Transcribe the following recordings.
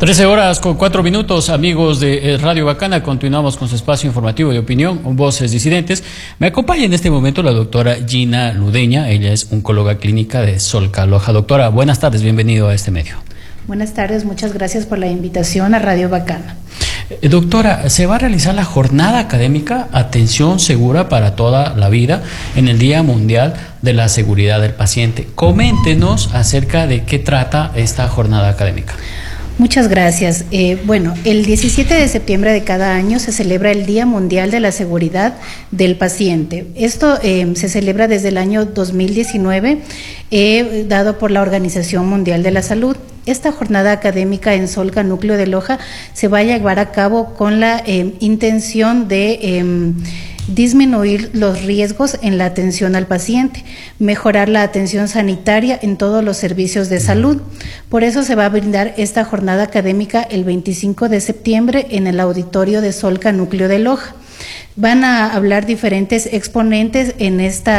13:04, amigos de Radio Bacana. Continuamos con su espacio informativo de opinión, Voces Disidentes. Me acompaña en este momento la doctora Gina Ludeña. Ella es oncóloga clínica de Solca Loja. Doctora, buenas tardes, bienvenido a este medio. Buenas tardes, muchas gracias por la invitación a Radio Bacana. Doctora, se va a realizar la jornada académica Atención Segura para Toda la Vida en el Día Mundial de la Seguridad del Paciente. Coméntenos acerca de qué trata esta jornada académica. Muchas gracias. El 17 de septiembre de cada año se celebra el Día Mundial de la Seguridad del Paciente. Esto se celebra desde el año 2019, dado por la Organización Mundial de la Salud. Esta jornada académica en Solca, núcleo de Loja, se va a llevar a cabo con la intención de disminuir los riesgos en la atención al paciente, mejorar la atención sanitaria en todos los servicios de salud. Por eso se va a brindar esta jornada académica el 25 de septiembre en el auditorio de Solca, núcleo de Loja. Van a hablar diferentes exponentes en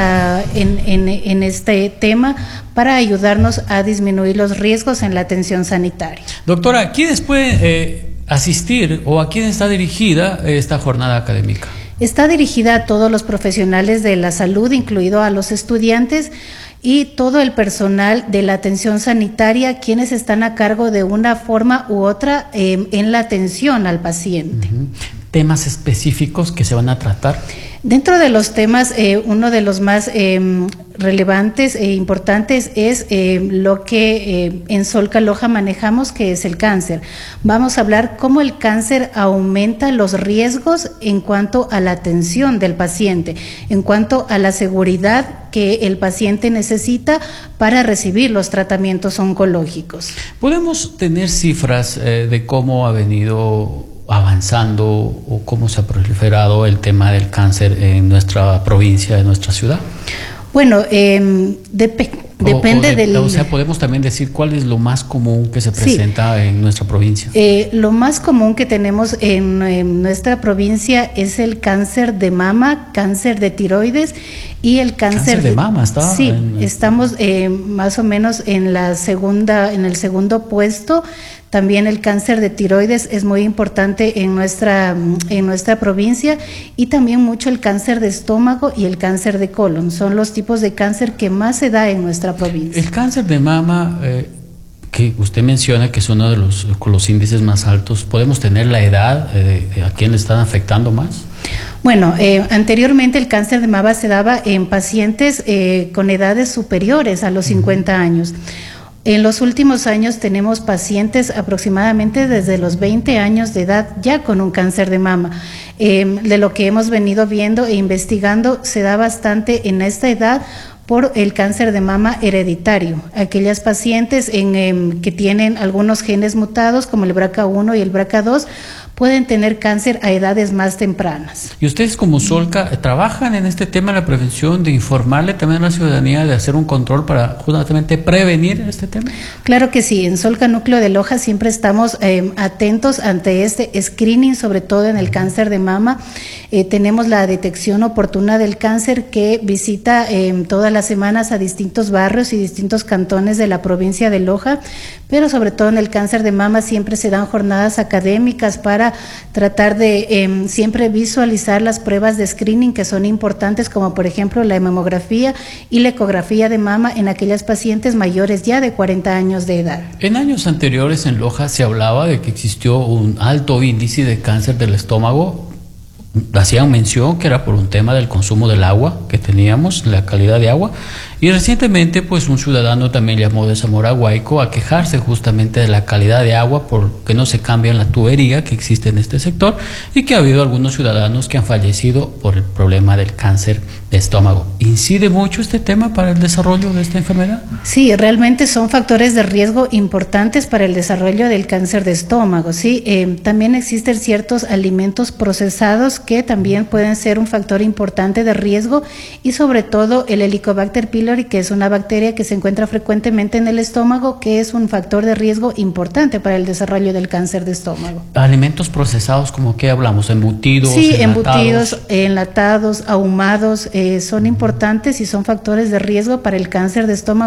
este tema para ayudarnos a disminuir los riesgos en la atención sanitaria. Doctora, ¿quiénes pueden asistir o a quién está dirigida esta jornada académica? Está dirigida a todos los profesionales de la salud, incluido a los estudiantes y todo el personal de la atención sanitaria, quienes están a cargo de una forma u otra en la atención al paciente. ¿Temas específicos que se van a tratar? Dentro de los temas, uno de los más relevantes e importantes es lo que en Solca Loja manejamos, que es el cáncer. Vamos a hablar cómo el cáncer aumenta los riesgos en cuanto a la atención del paciente, en cuanto a la seguridad que el paciente necesita para recibir los tratamientos oncológicos. ¿Podemos tener cifras de cómo ha venido avanzando o cómo se ha proliferado el tema del cáncer en nuestra provincia, en nuestra ciudad? Bueno, depende del... O sea, podemos también decir cuál es lo más común que se presenta en nuestra provincia. Lo más común que tenemos en nuestra provincia es el cáncer de mama, cáncer de tiroides y el cáncer de mama. Sí, estamos más o menos en el segundo puesto. También el cáncer de tiroides es muy importante en nuestra provincia, y también mucho el cáncer de estómago y el cáncer de colon. Son los tipos de cáncer que más se da en nuestra provincia. El cáncer de mama, que usted menciona que es uno de los índices más altos, ¿podemos tener la edad de a quién le están afectando más? Bueno, anteriormente el cáncer de mama se daba en pacientes con edades superiores a los 50 años. En los últimos años tenemos pacientes aproximadamente desde los 20 años de edad ya con un cáncer de mama. De lo que hemos venido viendo e investigando, se da bastante en esta edad por el cáncer de mama hereditario. Aquellas pacientes que tienen algunos genes mutados, como el BRCA1 y el BRCA2, pueden tener cáncer a edades más tempranas. ¿Y ustedes como Solca trabajan en este tema de la prevención, de informarle también a la ciudadanía, de hacer un control para justamente prevenir este tema? Claro que sí, en Solca Núcleo de Loja siempre estamos atentos ante este screening, sobre todo en el cáncer de mama. Tenemos la detección oportuna del cáncer que visita todas las semanas a distintos barrios y distintos cantones de la provincia de Loja, pero sobre todo en el cáncer de mama siempre se dan jornadas académicas para tratar de siempre visualizar las pruebas de screening que son importantes, como por ejemplo la mamografía y la ecografía de mama en aquellas pacientes mayores ya de 40 años de edad. En años anteriores en Loja se hablaba de que existió un alto índice de cáncer del estómago. Hacían mención que era por un tema del consumo del agua que teníamos, la calidad de agua, y recientemente pues un ciudadano también llamó de Zamora Guayco a quejarse justamente de la calidad de agua porque no se cambia la tubería que existe en este sector, y que ha habido algunos ciudadanos que han fallecido por el problema del cáncer de estómago. ¿Incide mucho este tema para el desarrollo de esta enfermedad? Sí, realmente son factores de riesgo importantes para el desarrollo del cáncer de estómago, ¿sí? También existen ciertos alimentos procesados que también pueden ser un factor importante de riesgo, y sobre todo el Helicobacter pylori, que es una bacteria que se encuentra frecuentemente en el estómago, que es un factor de riesgo importante para el desarrollo del cáncer de estómago. ¿Alimentos procesados como qué hablamos? ¿Embutidos? Sí, embutidos, enlatados, ahumados, son importantes y son factores de riesgo para el cáncer de estómago.